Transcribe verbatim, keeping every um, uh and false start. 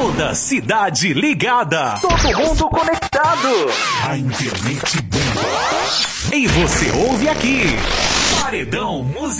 Toda cidade ligada. Todo mundo conectado. A internet bomba. E você ouve aqui. Paredão Musical.